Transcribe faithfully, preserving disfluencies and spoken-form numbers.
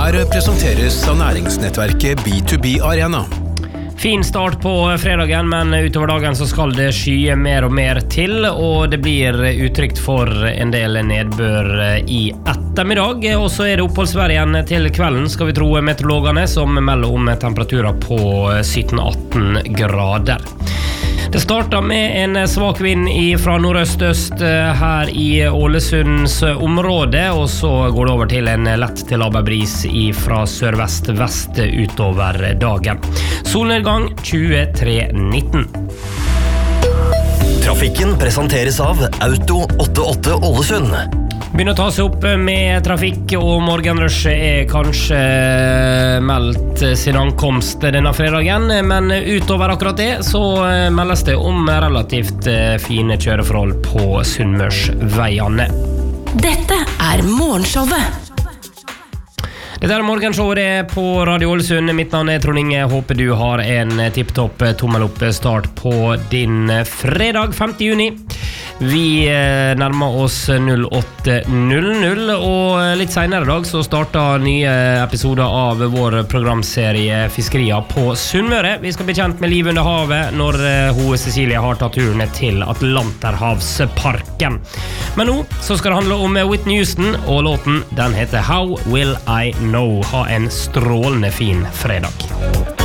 Her presenteres av næringsnettverket B to B Arena. Fin start på fredagen, men utover dagen så skal det skye mer og mer til, og det blir utrygt for en del nedbør i ettermiddag. Og så er det oppholdsvær igjen til kvelden, skal vi tro meteorologene, som melder om temperaturer på sytten atten grader. Det startet med en svak vind fra nordøst-øst her i Ålesunds område, og så går det over til en lett til laber bris fra sørvest-vest utover dagen. Solnedgang tjuetre nitten. Trafikken presenteres av Auto åttiåtte Ålesund. Begynner å ta seg opp med trafikk, og morgenrushet er kanskje meldt sin ankomst denne fredagen, men utover akkurat det så meldes det om relativt fine kjøreforhold på Sunnmørsveiene. Dette er morgenshowet. Dette er morgenshowet på Radio Ålesund. Mitt navn er Trond Inge. Håper du har en tipptopp tommel opp start på din fredag femte juni. Vi nærmer oss null åtte null null, og litt senere i dag så starter nye episoder av vår programserie Fiskerier på Sunnmøre. Vi skal bli kjent med liv under havet når hun Cecilie har tatt turen til Atlanterhavsparken. Men nå så skal det handle om Whitney Houston, og låten den heter How Will I Know. Ha en strålende fin fredag.